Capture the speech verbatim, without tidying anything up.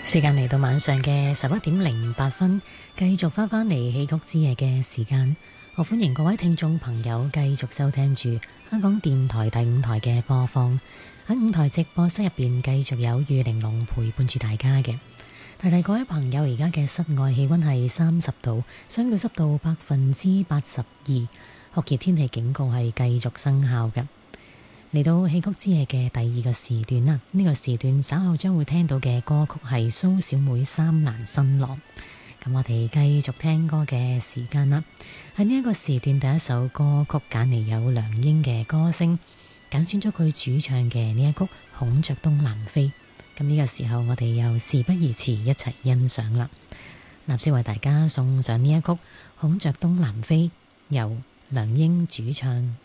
時間嚟到晚上嘅十一點零八分，繼續翻返嚟戲曲之夜嘅時間。我歡迎各位聽眾朋友繼續收聽住香港電台第五台嘅播放。喺五台直播室入邊，繼續有玉玲瓏陪伴住大家嘅。提提各位朋友，而家嘅室外氣溫係三十度，相對濕度百分之八十二，酷熱天氣警告係繼續生效嘅。嚟到戲曲之夜嘅第二個時段啦，呢個時段稍後將會聽到嘅歌曲係蘇小妹三難新郎。咁我哋繼續聽歌嘅時間啦。喺呢一個時段，第一首歌曲揀嚟有梁英嘅歌聲，揀選咗佢主唱嘅呢一曲《孔雀東南飛》。咁呢個時候，我哋又事不宜遲，一齊欣賞啦。立即為大家送上呢一曲《孔雀東南飛》，由梁英主唱。